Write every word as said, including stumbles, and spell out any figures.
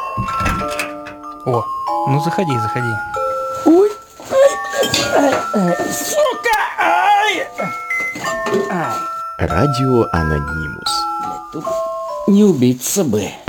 О, ну заходи, заходи. Ой, ай, ай, сука, ай, ай. Радио Анонимус. Тут не убиться бы.